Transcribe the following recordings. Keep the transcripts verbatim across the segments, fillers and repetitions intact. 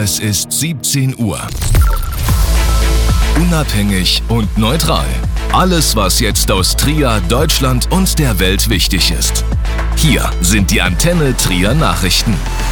Es ist siebzehn Uhr. Unabhängig und neutral. Alles, was jetzt aus Trier, Deutschland und der Welt wichtig ist. Hier sind die Antenne Trier Nachrichten.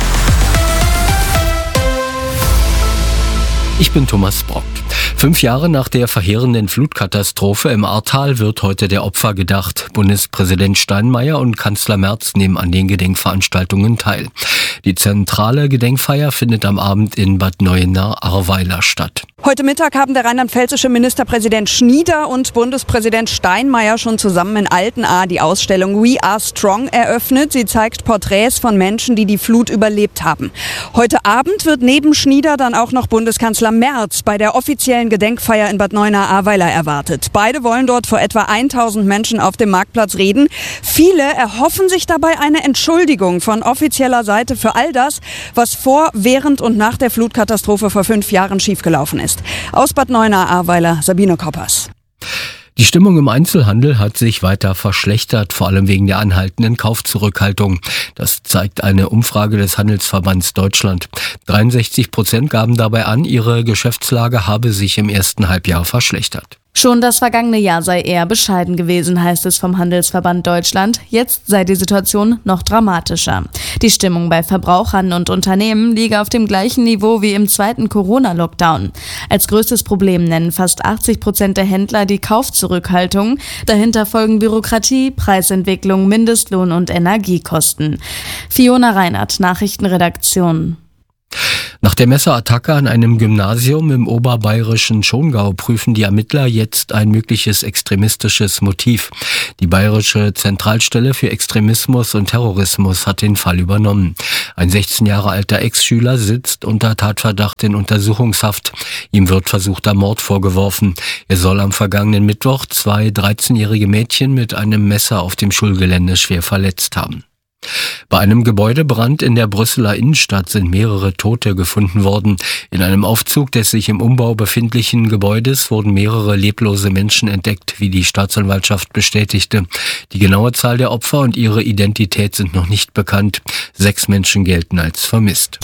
Ich bin Thomas Brock. Fünf Jahre nach der verheerenden Flutkatastrophe im Ahrtal wird heute der Opfer gedacht. Bundespräsident Steinmeier und Kanzler Merz nehmen an den Gedenkveranstaltungen teil. Die zentrale Gedenkfeier findet am Abend in Bad Neuenahr-Ahrweiler statt. Heute Mittag haben der rheinland-pfälzische Ministerpräsident Schnieder und Bundespräsident Steinmeier schon zusammen in Altenahr die Ausstellung We Are Strong eröffnet. Sie zeigt Porträts von Menschen, die die Flut überlebt haben. Heute Abend wird neben Schnieder dann auch noch Bundeskanzler Merz bei der offiziellen Gedenkfeier in Bad Neuenahr-Ahrweiler erwartet. Beide wollen dort vor etwa tausend Menschen auf dem Marktplatz reden. Viele erhoffen sich dabei eine Entschuldigung von offizieller Seite für all das, was vor, während und nach der Flutkatastrophe vor fünf Jahren schiefgelaufen ist. Aus Bad Neuenahr-Ahrweiler, Sabine Koppers. Die Stimmung im Einzelhandel hat sich weiter verschlechtert, vor allem wegen der anhaltenden Kaufzurückhaltung. Das zeigt eine Umfrage des Handelsverbands Deutschland. dreiundsechzig Prozent gaben dabei an, ihre Geschäftslage habe sich im ersten Halbjahr verschlechtert. Schon das vergangene Jahr sei eher bescheiden gewesen, heißt es vom Handelsverband Deutschland. Jetzt sei die Situation noch dramatischer. Die Stimmung bei Verbrauchern und Unternehmen liege auf dem gleichen Niveau wie im zweiten Corona-Lockdown. Als größtes Problem nennen fast achtzig Prozent der Händler die Kaufzurückhaltung. Dahinter folgen Bürokratie, Preisentwicklung, Mindestlohn und Energiekosten. Fiona Reinert, Nachrichtenredaktion. Nach der Messerattacke an einem Gymnasium im oberbayerischen Schongau prüfen die Ermittler jetzt ein mögliches extremistisches Motiv. Die Bayerische Zentralstelle für Extremismus und Terrorismus hat den Fall übernommen. Ein sechzehn Jahre alter Ex-Schüler sitzt unter Tatverdacht in Untersuchungshaft. Ihm wird versuchter Mord vorgeworfen. Er soll am vergangenen Mittwoch zwei dreizehnjährige Mädchen mit einem Messer auf dem Schulgelände schwer verletzt haben. Bei einem Gebäudebrand in der Brüsseler Innenstadt sind mehrere Tote gefunden worden. In einem Aufzug des sich im Umbau befindlichen Gebäudes wurden mehrere leblose Menschen entdeckt, wie die Staatsanwaltschaft bestätigte. Die genaue Zahl der Opfer und ihre Identität sind noch nicht bekannt. Sechs Menschen gelten als vermisst.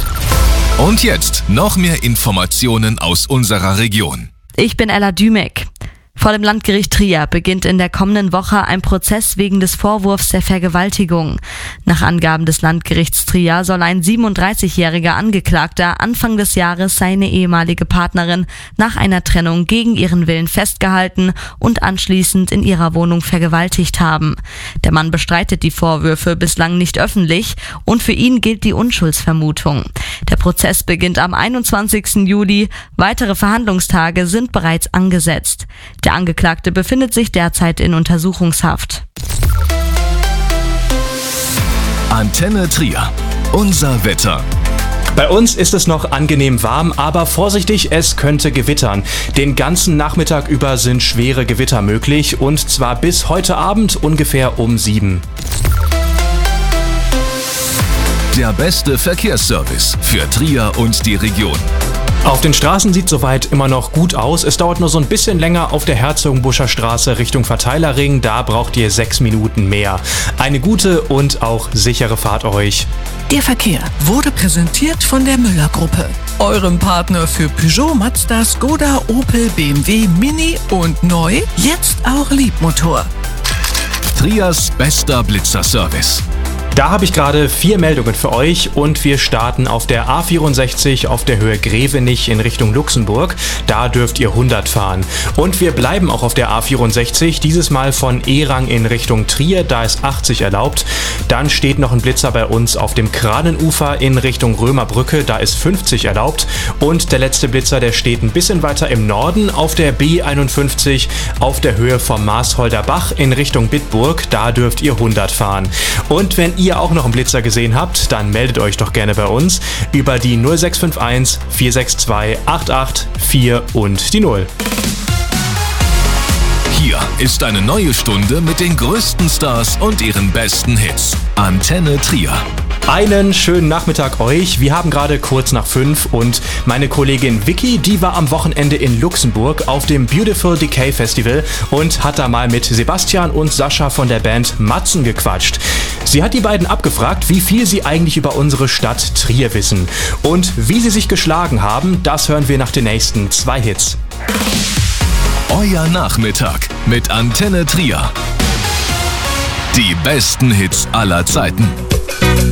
Und jetzt noch mehr Informationen aus unserer Region. Ich bin Ella Dümek. Vor dem Landgericht Trier beginnt in der kommenden Woche ein Prozess wegen des Vorwurfs der Vergewaltigung. Nach Angaben des Landgerichts Trier soll ein siebenunddreißigjähriger Angeklagter Anfang des Jahres seine ehemalige Partnerin nach einer Trennung gegen ihren Willen festgehalten und anschließend in ihrer Wohnung vergewaltigt haben. Der Mann bestreitet die Vorwürfe bislang nicht öffentlich und für ihn gilt die Unschuldsvermutung. Der Prozess beginnt am einundzwanzigsten Juli. Weitere Verhandlungstage sind bereits angesetzt. Der Angeklagte befindet sich derzeit in Untersuchungshaft. Antenne Trier. Unser Wetter. Bei uns ist es noch angenehm warm, aber vorsichtig, es könnte gewittern. Den ganzen Nachmittag über sind schwere Gewitter möglich und zwar bis heute Abend ungefähr um sieben. Der beste Verkehrsservice für Trier und die Region. Auf den Straßen sieht soweit immer noch gut aus. Es dauert nur so ein bisschen länger auf der Herzogenbuscher Straße Richtung Verteilerring. Da braucht ihr sechs Minuten mehr. Eine gute und auch sichere Fahrt euch. Der Verkehr wurde präsentiert von der Müller-Gruppe. Eurem Partner für Peugeot, Mazda, Skoda, Opel, B M W, Mini und neu, jetzt auch Liebmotor. Triers bester Blitzerservice. Da habe ich gerade vier Meldungen für euch und wir starten auf der A vierundsechzig auf der Höhe Grevenich in Richtung Luxemburg. Da dürft ihr hundert fahren. Und wir bleiben auch auf der A vierundsechzig, dieses Mal von Erang in Richtung Trier, da ist achtzig erlaubt. Dann steht noch ein Blitzer bei uns auf dem Kranenufer in Richtung Römerbrücke, da ist fünfzig erlaubt. Und der letzte Blitzer, der steht ein bisschen weiter im Norden auf der B einundfünfzig auf der Höhe vom Marsholder Bach in Richtung Bitburg, da dürft ihr hundert fahren. Und wenn ihr auch noch einen Blitzer gesehen habt, dann meldet euch doch gerne bei uns über die null sechs fünf eins vier sechs zwei acht acht vier und die null. Hier ist eine neue Stunde mit den größten Stars und ihren besten Hits. Antenne Trier. Einen schönen Nachmittag euch. Wir haben gerade kurz nach fünf und meine Kollegin Vicky, die war am Wochenende in Luxemburg auf dem Beautiful Decay Festival und hat da mal mit Sebastian und Sascha von der Band Matzen gequatscht. Sie hat die beiden abgefragt, wie viel sie eigentlich über unsere Stadt Trier wissen. Und wie sie sich geschlagen haben, das hören wir nach den nächsten zwei Hits. Euer Nachmittag mit Antenne Trier. Die besten Hits aller Zeiten.